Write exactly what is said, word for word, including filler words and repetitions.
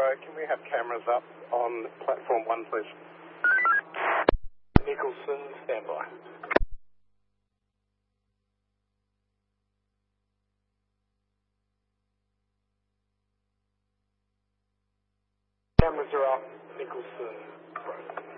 Bravo, can we have cameras up on platform one, please? Nicholson, stand by. Cameras are up, Nicholson, Bravo.